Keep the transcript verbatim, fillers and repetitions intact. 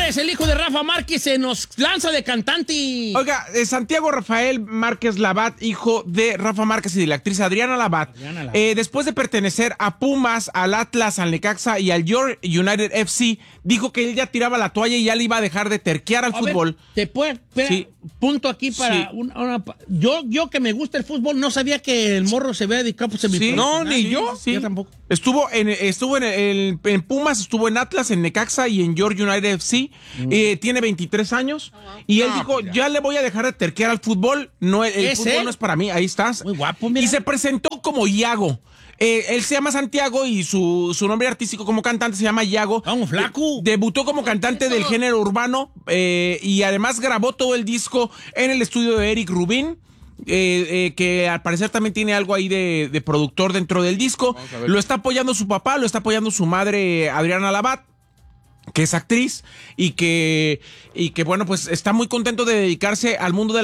señores, el hijo de Rafa Márquez se nos lanza de cantante. Oiga, eh, Santiago Rafael Márquez Labat, hijo de Rafa Márquez y de la actriz Adriana Labat, Adriana Labat. Eh, después de pertenecer a Pumas, al Atlas, al Necaxa y al York United F C, dijo que él ya tiraba la toalla y ya le iba a dejar de terquear al A fútbol. ver, te puedo, espera, Sí. punto aquí para Sí. una, una- yo, yo que me gusta el fútbol, no sabía que el morro se había dedicado pues, Sí, no, ni Sí, yo. sí, yo tampoco. Estuvo en estuvo en, el- en Pumas, estuvo en Atlas, en Necaxa y en York United F C. Mm. Eh, tiene veintitrés años. Y él No, dijo, pues ya. ya le voy a dejar de terquear al fútbol. No, el, el ¿Es fútbol él? no es para mí. Ahí estás. Muy guapo, mira. Y se presentó como Iago. Eh, él se llama Santiago y su, su nombre artístico como cantante se llama Iago. Vamos, flaco. De- debutó como cantante del género urbano eh, y además grabó todo el disco en el estudio de Eric Rubin. Eh, eh, que al parecer también tiene algo ahí de, de productor dentro del disco. Lo está apoyando su papá, lo está apoyando su madre Adriana Labat, que es actriz y que, y que bueno, pues está muy contento de dedicarse al mundo de la